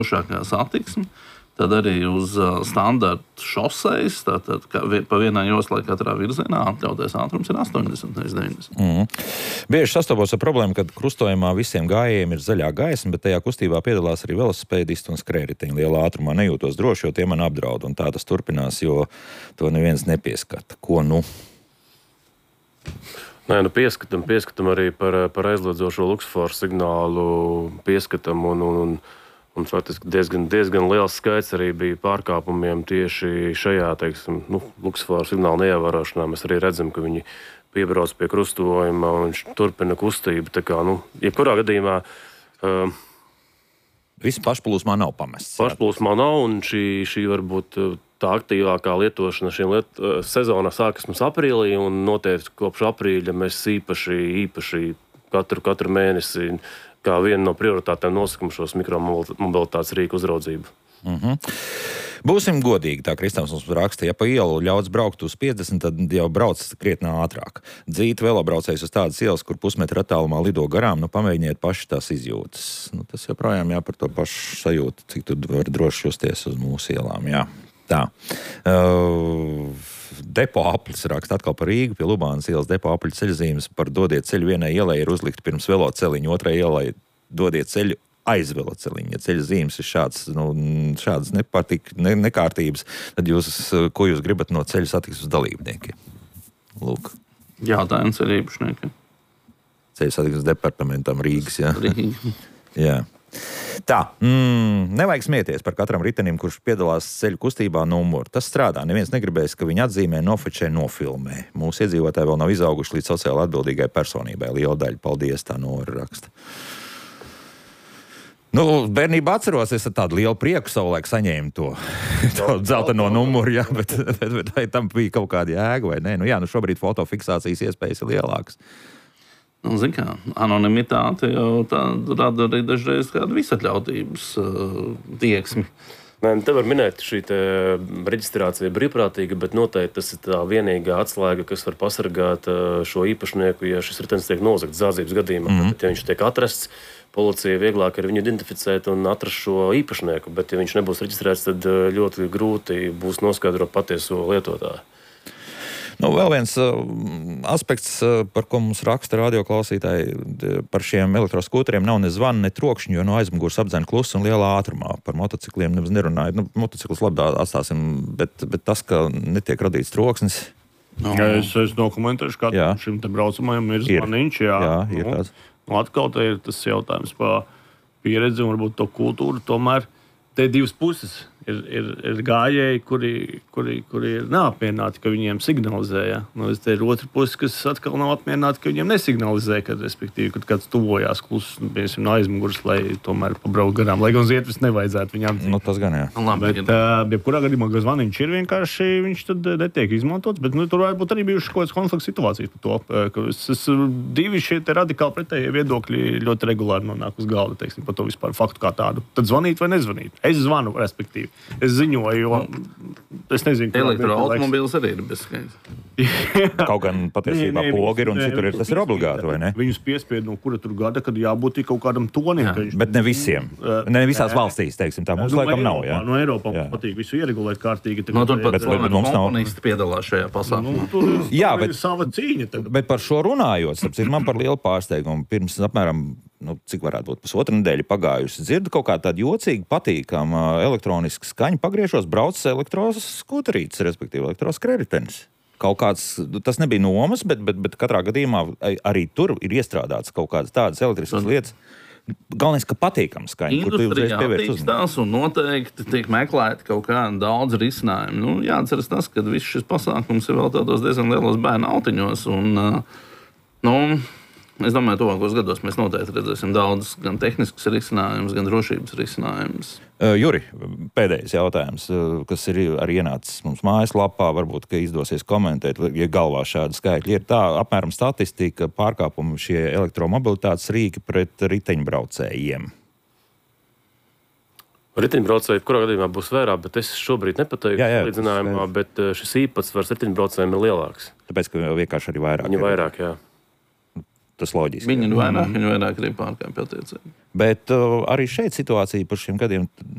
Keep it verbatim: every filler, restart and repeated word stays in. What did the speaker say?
drošākā satiksme. Tad arī uz uh, standarta šoseis, tātad ka, pa vienai joslai katrā virzienā atļautais ātrums ir astoņdesmit, nevis deviņdesmit. Mm. Bieži sastopos ar problēmu, kad krustojumā visiem gājējiem ir zaļā gaisma, bet tajā kustībā piedalās arī velosipēdisti un skrējriteņi. Lielā ātrumā nejūtos droši, jo tie man apdraud, un tā tas turpinās, jo to neviens nepieskata. Ko nu? Nē, nu pieskatam, pieskatam arī par, par aizliedzošo luksusforu signālu, pieskatam un, un, un Un faktiski diezgan, diezgan liels skaits arī bija pārkāpumiem tieši šajā, teiksim, nu, luksusforu signālu neievērošanā. Mēs arī redzam, ka viņi piebrauc pie krustojuma un viņš turpina kustību. Tā kā, nu, jebkurā gadījumā... Uh, Visi pašplūsmā nav pamests. Pašplūsmā nav, un šī, šī varbūt tā aktīvākā lietošana šī liet, sezonā sākas mums aprīlī, un noteikti kopš aprīļa mēs īpaši, īpaši katru, katru mēnesi kā viena no prioritātēm nosakam šos mikromobilitātes rīku uzraudzību. Mm-hmm. Būsim godīgi, tā Kristaps mums raksta, ja pa ielu ļauts braukt uz piecdesmit, tad jau brauc krietnā ātrāk. Dzīt velobraucējs uz tādas ielas, kur pusmetra attālumā lido garām, nu pamēģiniet paši tās izjūtas. Nu, tas joprojām jā par to pašu sajūtu, cik tu vari droši justies uz mūsu ielām, jā. Tā. Uh, depo aplis raksta atkal par Rīgu, pie Lubānas ielas depo apļu ceļzīmes par dodiet ceļu vienai ielai ir uzlikt pirms veloceliņu, otrai ielai dodiet ceļu aiz veloceliņu. Ja ceļa zīmes ir šāds, nu, šādas nepatīk, ne, nekārtības, tad jūs, ko jūs gribat no ceļa satiksmes dalībniekiem? Lūk. Jātājums ir īpašnieki. Ceļa satiksmes departamentam Rīgas, jā. Rīga. Jā. Tā, mm, nevajag smieties par katram ritenim, kurš piedalās ceļu kustībā numuru. Tas strādā. Neviens negribēs, ka viņi atzīmē, nofočē, nofilmē. Mūsu iedzīvotāji vēl nav izauguši līdz sociāli atbildīgai personībai. Liela daļa, paldies, tā Nora raksta. Nu, bērnībā atceros, es ar tādu lielu prieku savulaik saņēmu to, to dzelteno numuru, jā, bet, bet, bet vai tam bija kaut kāda jēga vai nē? Nu jā, nu šobrīd fotofiksācijas iespējas ir lielākas. Nu, zin kā, anonimitāte jau tā rada arī dažreiz kādu visatļautības uh, tieksmi. Nē, te var minēt šī te reģistrācija brīvprātīga, bet noteikti tas ir tā vienīgā atslēga, kas var pasargāt uh, šo īpašnieku, ja šis ritenis tiek nozagts zādzības gadījumā. Mm-hmm. Bet, ja viņš tiek atrasts, policija vieglāk ir viņu identificēt un atrast šo īpašnieku, bet ja viņš nebūs reģistrēts, tad ļoti grūti būs noskaidrot patieso lietotāju. Nu, vēl viens uh, aspekts, uh, par ko mums raksta radioklausītāji, par šiem elektroskūteriem nav ne zvana, ne trokšņu, jo no aizmugures apdzēna klusu un lielā ātrumā. Par motocikliem nemaz nerunāju. Nu, motociklus labi atstāsim, bet, bet tas, ka netiek radīts troksnis. No. Ja es, es dokumentēšu, kā jā. Šim te braucamajam ir zvaniņš. Jā, jā ir nu, tāds. Nu, atkal te ir tas jautājums par pieredzi un varbūt to kultūru. Tomēr te ir divas puses. Ir, ir, ir gājēji, kuri, kuri, kuri ir neapmierināti, ka viņiem signalizē. Ja? Nu, te ir otra puse, kas atkal nav apmierināti, ka viņiem nesignalizē, kad, respektīvi, kad kāds tuvojās klusus, piemēram, no aizmugures, lai tomēr pabraukt garām. Lai gan uz ietves nevajadzētu viņām. Nu, tas gan jā. Labi, bet, uh, jebkurā gadījumā, ka zvaniņš ir vienkārši, viņš tad netiek izmantots, bet nu, tur varbūt arī bijušas kaut kādas konflikts situācijas par to, ka es, es, divi šie te radikāli pretējie viedokļi ļoti regulāri nonāk uz galda, teiksim, par to vispār faktu kā tādu. Tad zvanīt vai nezvanīt? Es zvanu, respektīvi. Es ziņoju, jo es nezinu, kā elektroautomobīls arī ir bezskaits. Kaut gan patiesībā pogi ir un citur ir, tas ir obligāti, vai ne? Viņus piespied no kura tur gada, kad jābūt kaut kādam tonim. Viņš... Bet ne visiem. Ne visās valstīs, teiksim, tā mums nu, laikam Eiropā, nav, jā. No Eiropā mums patīk visu ieregulēt kārtīgi. No, tur pat bet, bet, bet mums komponisti piedalās šajā pasākumā. Nu, tur, jā, tur bet, ir sava cīņa. Tagad. Bet par šo runājot, starp citu, man par lielu pārsteigumu. Pirms apmēram, nu, cik varētu būt, pusotra nedēļa pagājusi, dzirdu kaut kā tādu jocīgu, patīkamu elektronisku skaņu, pagriežos, brauc elektroskūterītes, respektīvi elektroskrējritenis. Kaut kāds, tas nebija nomas, bet, bet, bet katrā gadījumā arī tur ir iestrādāts kaut kādas tādas elektriskas lietas. Galvenais, ka patīkama skaņa, kur tu uzreiz pievērš uzmanību. Un noteikti tiek meklēti kaut kādi daudz risinājumu. Nu, jāatceras tas, ka viss šis pasākums ir vēl tādos diezgan lielos bērnu autiņos. Un, nu, es domāju, tuvākos gados mēs noteikti redzēsim daudz gan tehniskus risinājumus, gan drošības risinājumus. Uh, Juri, pēdējais jautājums, uh, kas ir arī ienācis mums mājaslapā, varbūt, ka izdosies komentēt, ja galvā šādi skaitļi ir tā, apmēram statistika pārkāpumi šie elektromobilitātes rīki pret riteņbraucējiem. Riteņbraucēji, kurā gadījumā būs vairāk, bet es šobrīd nepateiktu salīdzinājumā, bet šis īpatsvars riteņbraucējiem ir lielāks. Tāpēc, ka vienkārši arī vairāk. Viņi vairāk, jā. tas loģiski. Viņi ir vairāk, viņi vairāk arī pārkāpj attiecību. Bet uh, arī šeit situācija par šiem gadiem